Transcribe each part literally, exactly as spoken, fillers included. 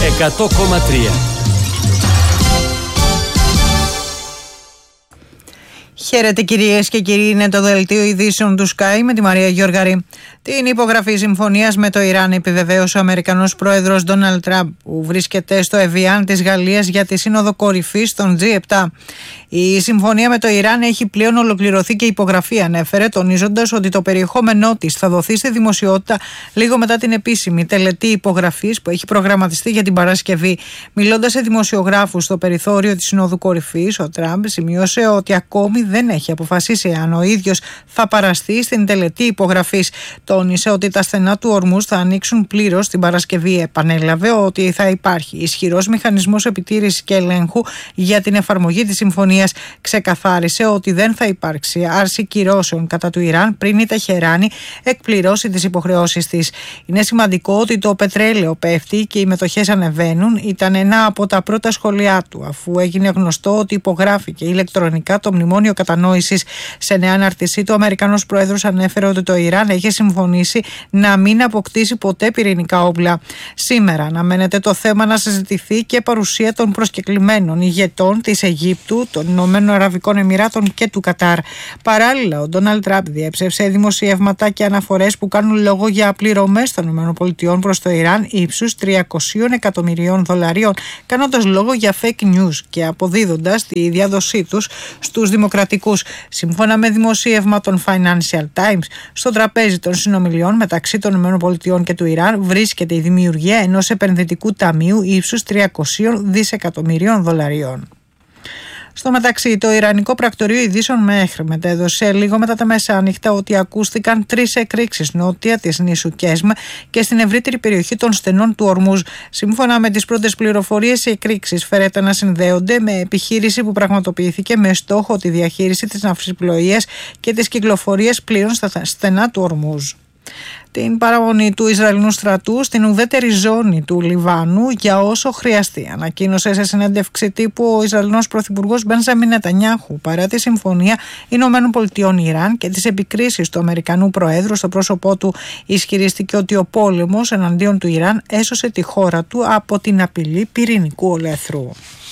εκατό κόμμα τρία. Χαίρετε κυρίες και κύριοι, είναι το δελτίο ειδήσεων του Sky με τη Μαρία Γιώργαρη. Την υπογραφή συμφωνίας με το Ιράν επιβεβαίωσε ο Αμερικανός πρόεδρος Ντόναλντ Τραμπ, που βρίσκεται στο Εβιάν της Γαλλίας για τη σύνοδο κορυφής των τζι επτά. Η συμφωνία με το Ιράν έχει πλέον ολοκληρωθεί και υπογραφή, ανέφερε, τονίζοντας ότι το περιεχόμενό της θα δοθεί στη δημοσιότητα λίγο μετά την επίσημη τελετή υπογραφής που έχει προγραμματιστεί για την Παρασκευή. Μιλώντας σε δημοσιογράφους στο περιθώριο της Συνόδου Κορυφής, ο Τραμπ σημείωσε ότι ακόμη δεν έχει αποφασίσει αν ο ίδιος θα παραστεί στην τελετή υπογραφής. Τόνισε ότι τα στενά του Ορμούζ θα ανοίξουν πλήρως την Παρασκευή. Επανέλαβε ότι θα υπάρχει ισχυρός μηχανισμός επιτήρησης και ελέγχου για την εφαρμογή της συμφωνίας. Ξεκαθάρισε ότι δεν θα υπάρξει άρση κυρώσεων κατά του Ιράν πριν η Τεχεράνη εκπληρώσει τις υποχρεώσεις της. Είναι σημαντικό ότι το πετρέλαιο πέφτει και οι μετοχές ανεβαίνουν. Ήταν ένα από τα πρώτα σχόλιά του, αφού έγινε γνωστό ότι υπογράφηκε ηλεκτρονικά το μνημόνιο κατανόησης. Σε νέα ανάρτησή του, ο Αμερικανός πρόεδρος ανέφερε ότι το Ιράν έχει συμφωνήσει να μην αποκτήσει ποτέ πυρηνικά όπλα. Σήμερα αναμένεται το θέμα να συζητηθεί και παρουσία των προσκεκλημένων ηγετών της Αιγύπτου, των Ηνωμένων Αραβικών Εμιράτων και του Κατάρ. Παράλληλα, ο Ντόναλντ Τραμπ διέψευσε δημοσιεύματα και αναφορές που κάνουν λόγο για πληρωμές των ΗΠΑ προς το Ιράν ύψους τριακόσια εκατομμυρίων δολαρίων, κάνοντας λόγο για fake news και αποδίδοντας τη διάδοσή τους στους δημοκρατικούς. Σύμφωνα με δημοσίευμα των Financial Times, στο τραπέζι των συνομιλιών μεταξύ των ΗΠΑ και του Ιράν βρίσκεται η δημιουργία ενός επενδυτικού ταμείου ύψους τριακόσια δισεκατομμυρίων δολαρίων. Στο μεταξύ, το Ιρανικό Πρακτορείο Ειδήσεων ΜΕΧΡ μετέδωσε λίγο μετά τα μεσάνυχτα ότι ακούστηκαν τρεις εκρήξεις νότια της νήσου Κέσμ και στην ευρύτερη περιοχή των στενών του Ορμούζ. Σύμφωνα με τις πρώτες πληροφορίες, οι εκρήξεις φέρεται να συνδέονται με επιχείρηση που πραγματοποιήθηκε με στόχο τη διαχείριση της ναυσιπλοείας και της κυκλοφορίας πλοίων στα στενά του Ορμούζ. Την παραμονή του Ισραηλινού στρατού στην ουδέτερη ζώνη του Λιβάνου για όσο χρειαστεί, ανακοίνωσε σε συνέντευξη τύπου ο Ισραηλινός πρωθυπουργός Μπενζαμίν Νετανιάχου, παρά τη συμφωνία Ηνωμένων Πολιτειών Ιράν και τις επικρίσεις του Αμερικανού Προέδρου στο πρόσωπό του. Ισχυρίστηκε ότι ο πόλεμος εναντίον του Ιράν έσωσε τη χώρα του από την απειλή πυρηνικού ολέθρου.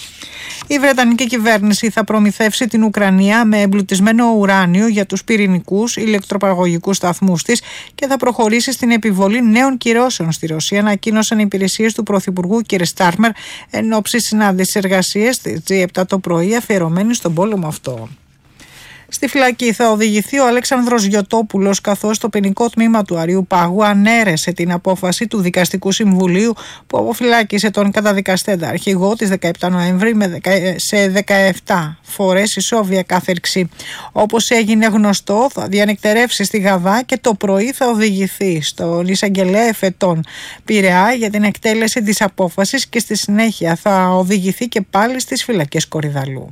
Η Βρετανική κυβέρνηση θα προμηθεύσει την Ουκρανία με εμπλουτισμένο ουράνιο για τους πυρηνικούς ηλεκτροπαραγωγικούς σταθμούς της και θα προχωρήσει στην επιβολή νέων κυρώσεων στη Ρωσία, ανακοίνωσαν οι υπηρεσίες του Πρωθυπουργού κ. Στάρμερ εν ώψη συνάντησης εργασίας της τζι επτά το πρωί αφιερωμένη στον πόλεμο αυτό. Στη φυλακή θα οδηγηθεί ο Αλέξανδρος Γιωτόπουλος, καθώς το ποινικό τμήμα του Αριού Πάγου ανέρεσε την απόφαση του Δικαστικού Συμβουλίου που αποφυλάκησε τον καταδικαστέντα αρχηγό της δεκαεπτά Νοέμβρη σε δεκαεπτά φορές ισόβια κάθερξη. Όπως έγινε γνωστό, θα διανυκτερεύσει στη Γαδά και το πρωί θα οδηγηθεί στον εισαγγελέα Εφετών Πειραιά για την εκτέλεση της απόφασης και στη συνέχεια θα οδηγηθεί και πάλι στις φυλακές Κορυδαλού.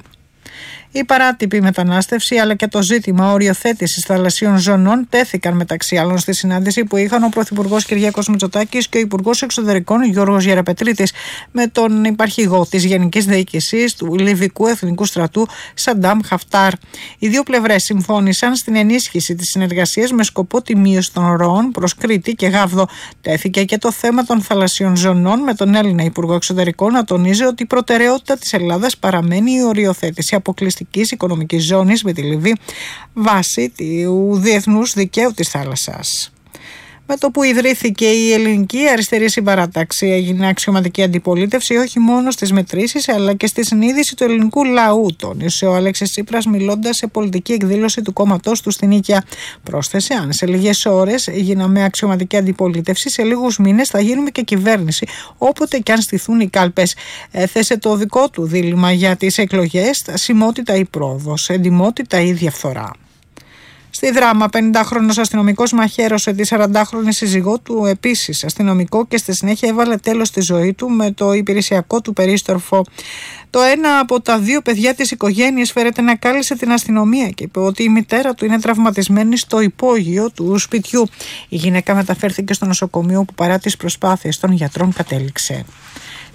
Η παράτυπη μετανάστευση αλλά και το ζήτημα οριοθέτησης θαλασσίων ζωνών τέθηκαν μεταξύ άλλων στη συνάντηση που είχαν ο Πρωθυπουργός Κυριάκος Μητσοτάκης και ο Υπουργός Εξωτερικών Γιώργος Γεραπετρίτης με τον υπαρχηγό της Γενικής Διοίκησης του Λιβικού Εθνικού Στρατού Σαντάμ Χαφτάρ. Οι δύο πλευρές συμφώνησαν στην ενίσχυση της συνεργασίας με σκοπό τη μείωση των ροών προς Κρήτη και Γάβδο. Τέθηκε και το θέμα των θαλασσίων ζωνών με τον Έλληνα Υπουργό Εξωτερικών να τονίζει ότι η προτεραιότητα της Ελλάδας παραμένει η οριοθέτηση αποκλειστική οικονομικής ζώνης με τη Λιβύη βάσει του διεθνούς δικαίου της θάλασσας. Με το που ιδρύθηκε η Ελληνική Αριστερή Συμπαράταξη έγινε αξιωματική αντιπολίτευση όχι μόνο στις μετρήσεις αλλά και στη συνείδηση του ελληνικού λαού, τόνισε ο Αλέξης Τσίπρας μιλώντας σε πολιτική εκδήλωση του κόμματός του στην Νίκαια. Πρόσθεσε, αν σε λίγες ώρες γίναμε αξιωματική αντιπολίτευση, σε λίγους μήνες θα γίνουμε και κυβέρνηση, όποτε και αν στηθούν οι κάλπες. Έθεσε το δικό του δίλημμα για τις εκλογές, στασιμότητα ή πρόοδος, εντιμότητα ή διαφθορά. Στη Δράμα, πενηντάχρονος αστυνομικός μαχαίρωσε τη σαραντάχρονη σύζυγό του, επίσης αστυνομικό, και στη συνέχεια έβαλε τέλος στη ζωή του με το υπηρεσιακό του περίστροφο. Το ένα από τα δύο παιδιά της οικογένειας φέρεται να κάλεσε την αστυνομία και είπε ότι η μητέρα του είναι τραυματισμένη στο υπόγειο του σπιτιού. Η γυναίκα μεταφέρθηκε στο νοσοκομείο που παρά τις προσπάθειες των γιατρών κατέληξε.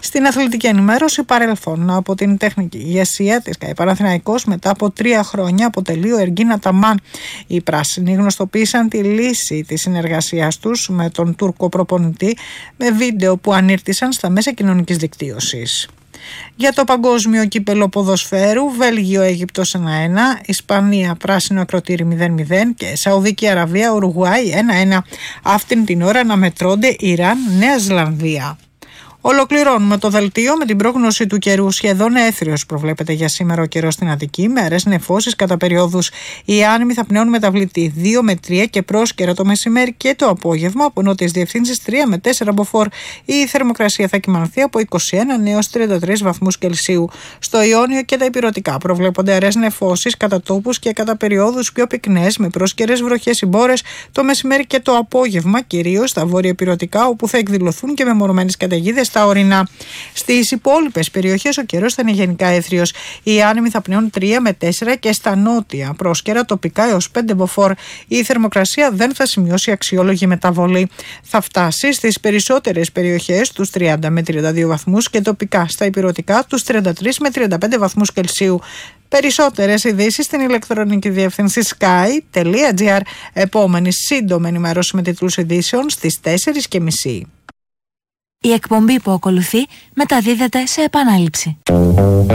Στην αθλητική ενημέρωση παρελθόν από την τεχνική ηγεσία της ΚΑΕ Παναθηναϊκός, μετά από τρία χρόνια αποτελεί ο Εργίν Αταμάν. Οι πράσινοι γνωστοποίησαν τη λύση της συνεργασίας τους με τον Τούρκο προπονητή με βίντεο που ανήρτησαν στα μέσα κοινωνικής δικτύωσης. Για το παγκόσμιο κύπελο ποδοσφαίρου, Βέλγιο-Αίγυπτος ένα ένα, Ισπανία πράσινο ακροτήρι μηδέν μηδέν και Σαουδική Αραβία Ουρουγουάη ένα ένα. Αυτήν την ώρα αναμετρώνται Ιράν-Νέα Ζηλανδία. Ολοκληρώνουμε το δελτίο με την πρόγνωση του καιρού. Σχεδόν έθριος προβλέπεται για σήμερα ο καιρός στην Αττική, με αραιές νεφώσεις κατά περιόδους. Οι άνεμοι θα πνέουν μεταβλητή δύο με τρία και πρόσκαιρα το μεσημέρι και το απόγευμα, από νότιες διευθύνσεις τρία με τέσσερα μποφόρ. Η θερμοκρασία θα κυμανθεί από είκοσι ένα έως τριάντα τρεις βαθμούς Κελσίου. Στο Ιόνιο και τα Ηπειρωτικά προβλέπονται αραιές νεφώσεις κατά τόπους και κατά περιόδους πιο πυκνές, με πρόσκαιρες βροχές ή μπόρες το μεσημέρι και το απόγευμα, κυρίως στα βόρεια Ηπειρωτικά, όπου θα εκδηλωθούν και μεμονωμένες καταιγίδες στα ορεινά. Στις υπόλοιπες περιοχές ο καιρός θα είναι γενικά έθριος. Οι άνεμοι θα πνέουν τρία με τέσσερα και στα νότια πρόσκαιρα τοπικά έως πέντε μποφόρ. Η θερμοκρασία δεν θα σημειώσει αξιόλογη μεταβολή. Θα φτάσει στις περισσότερες περιοχές τους τριάντα με τριάντα δύο βαθμούς και τοπικά στα ηπειρωτικά τους τριάντα τρεις με τριάντα πέντε βαθμούς Κελσίου. Περισσότερες ειδήσεις στην ηλεκτρονική διεύθυνση sky τελεία gr. Επόμενη σύντομη ενημέρωση με τίτλους ειδήσεων στις τέσσερις και μισή. Η εκπομπή που ακολουθεί μεταδίδεται σε επανάληψη.